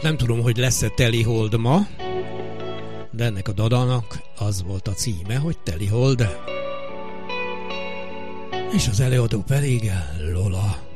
Nem tudom, hogy lesz-e telihold ma, de ennek a dadanak az volt a címe, hogy telihold. És az előadó pedig Lola.